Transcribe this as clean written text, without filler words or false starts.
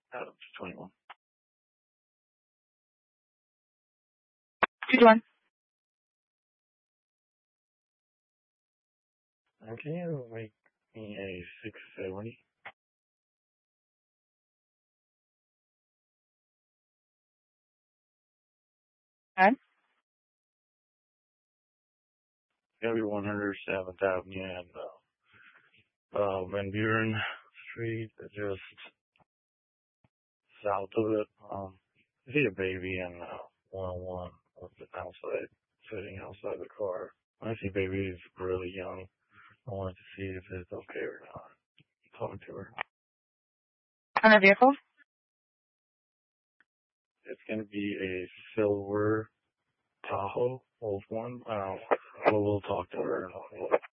Adams, 21. 2-1. Can you make me a 670? And Maybe 107th Avenue and Van Buren Street, just south of it. I see a baby in 101 with the outside, sitting outside the car. I see baby is really young. I wanted to see if it's okay or not. Talk to her. on the vehicle? It's going to be a silver Tahoe, old one. We'll talk to her.